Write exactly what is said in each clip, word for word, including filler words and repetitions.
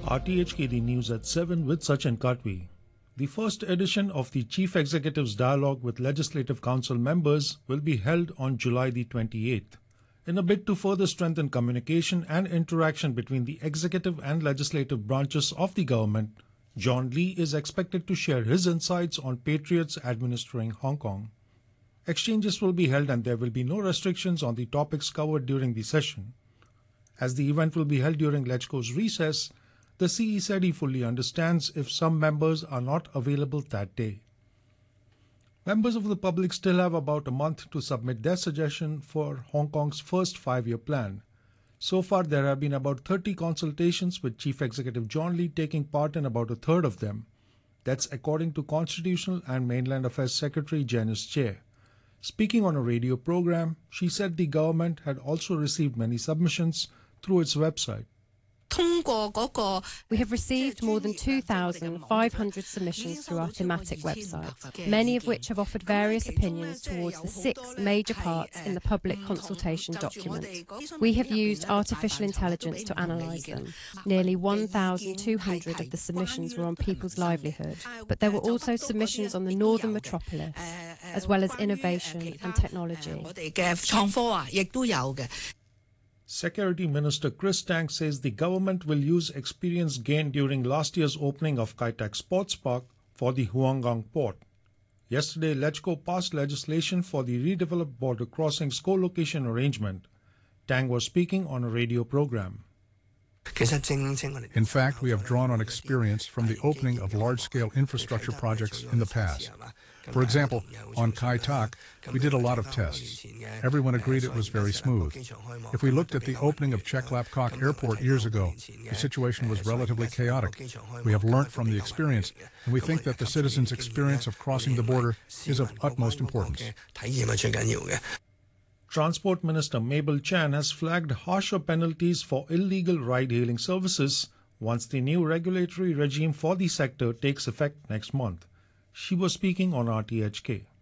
R T H K The News at seven with Sachin Katwi. The first edition of the Chief Executive's Dialogue with Legislative Council members will be held on July the twenty-eighth. In a bid to further strengthen communication and interaction between the executive and legislative branches of the government, John Lee is expected to share his insights on patriots administering Hong Kong. Exchanges will be held and there will be no restrictions on the topics covered during the session. As the event will be held during LegCo's recess, the C E said he fully understands if some members are not available that day. Members of the public still have about a month to submit their suggestion for Hong Kong's first five-year plan. So far, there have been about thirty consultations with Chief Executive John Lee taking part in about a third of them. That's according to Constitutional and Mainland Affairs Secretary Janice Che. Speaking on a radio program, she said the government had also received many submissions through its website. We have received more than two thousand five hundred submissions through our thematic website, many of which have offered various opinions towards the six major parts in the public consultation document. We have used artificial intelligence to analyse them. Nearly one thousand two hundred of the submissions were on people's livelihood, but there were also submissions on the Northern Metropolis, as well as innovation and technology. Security Minister Chris Tang says the government will use experience gained during last year's opening of Kai Tak Sports Park for the Huang Gang port. Yesterday, LegCo passed legislation for the redeveloped border crossings co-location arrangement. Tang was speaking on a radio program. In fact, we have drawn on experience from the opening of large-scale infrastructure projects in the past. For example, on Kai Tak, we did a lot of tests. Everyone agreed it was very smooth. If we looked at the opening of Chek Lap Kok Airport years ago, the situation was relatively chaotic. We have learnt from the experience, and we think that the citizens' experience of crossing the border is of utmost importance. Transport Minister Mabel Chan has flagged harsher penalties for illegal ride-hailing services once the new regulatory regime for the sector takes effect next month. She was speaking on R T H K.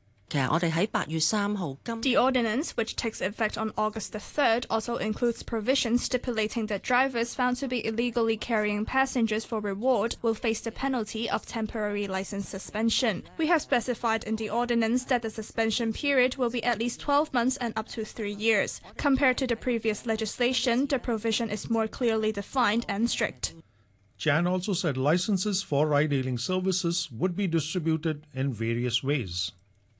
The ordinance, which takes effect on August the third, also includes provisions stipulating that drivers found to be illegally carrying passengers for reward will face the penalty of temporary license suspension. We have specified in the ordinance that the suspension period will be at least twelve months and up to three years. Compared to the previous legislation, the provision is more clearly defined and strict. Chan also said licenses for ride-hailing services would be distributed in various ways.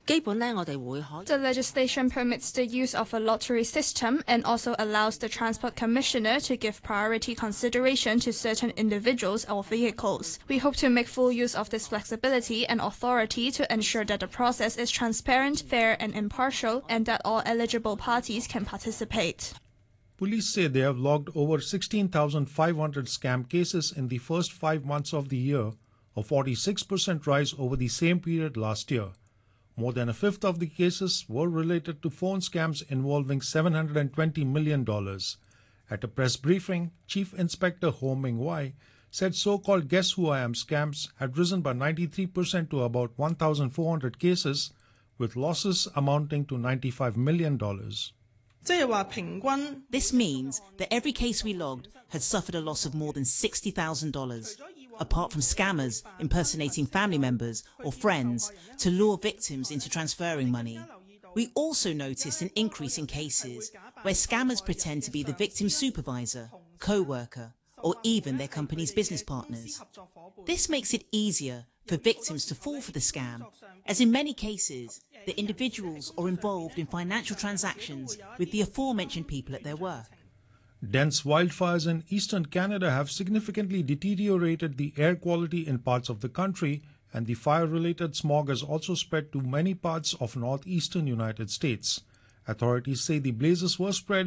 The legislation permits the use of a lottery system and also allows the Transport Commissioner to give priority consideration to certain individuals or vehicles. We hope to make full use of this flexibility and authority to ensure that the process is transparent, fair and impartial, and that all eligible parties can participate. Police say they have logged over sixteen thousand five hundred scam cases in the first five months of the year, a forty-six percent rise over the same period last year. More than a fifth of the cases were related to phone scams involving seven hundred twenty million dollars. At a press briefing, Chief Inspector Ho Ming Wai said so-called Guess Who I Am scams had risen by ninety-three percent to about one thousand four hundred cases, with losses amounting to ninety-five million dollars. This means that every case we logged had suffered a loss of more than sixty thousand dollars. Apart from scammers impersonating family members or friends to lure victims into transferring money. We also noticed an increase in cases where scammers pretend to be the victim's supervisor, co-worker, or even their company's business partners. This makes it easier for victims to fall for the scam, as in many cases, the individuals are involved in financial transactions with the aforementioned people at their work. Dense wildfires in eastern Canada have significantly deteriorated the air quality in parts of the country, and the fire-related smog has also spread to many parts of northeastern United States. Authorities say the blazes were spreading